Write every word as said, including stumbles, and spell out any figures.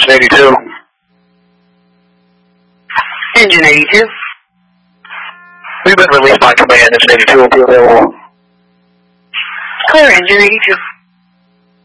Engine eighty-two. Engine eighty-two. We've been released by command. Engine eighty-two will be available. Clear, Engine eighty-two.